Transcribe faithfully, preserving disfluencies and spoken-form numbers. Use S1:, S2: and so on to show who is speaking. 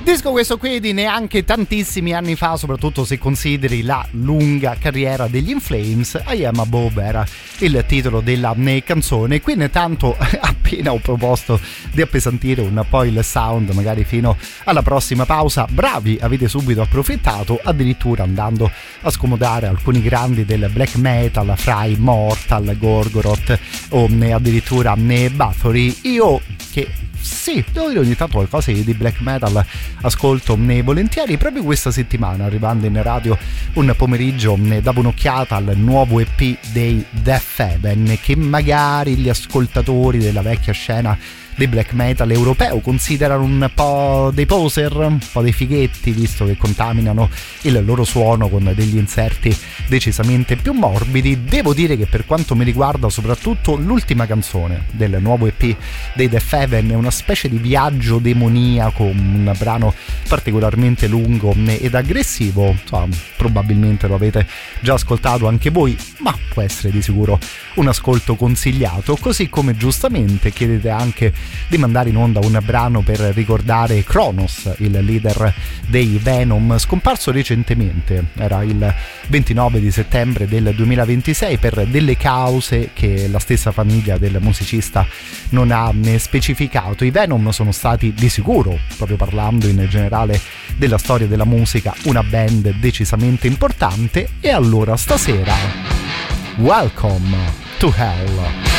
S1: Disco questo qui di neanche tantissimi anni fa, soprattutto se consideri la lunga carriera degli In Flames. I Am Above era il titolo della canzone. Qui intanto appena ho proposto di appesantire un po' il sound, magari fino alla prossima pausa, bravi, avete subito approfittato, addirittura andando a scomodare alcuni grandi del black metal, fra Immortal, Gorgoroth o addirittura Bathory. Io che sì, devo dire ogni tanto qualcosa di black metal ascolto volentieri. Proprio questa settimana, arrivando in radio un pomeriggio, davo un'occhiata al nuovo E P dei Death Heaven, che magari gli ascoltatori della vecchia scena di black metal europeo considerano un po' dei poser, un po' dei fighetti, visto che contaminano il loro suono con degli inserti decisamente più morbidi. Devo dire che per quanto mi riguarda, soprattutto l'ultima canzone del nuovo E P dei Death Heaven è una specie di viaggio demoniaco, un brano particolarmente lungo ed aggressivo. Insomma, probabilmente lo avete già ascoltato anche voi, ma può essere di sicuro un ascolto consigliato, così come giustamente chiedete anche di mandare in onda un brano per ricordare Kronos, il leader dei Venom, scomparso recentemente, era il ventinove di settembre del duemilaventisei, per delle cause che la stessa famiglia del musicista non ha specificato. I Venom sono stati di sicuro, proprio parlando in generale della storia della musica, una band decisamente importante. E allora stasera, Welcome to Hell.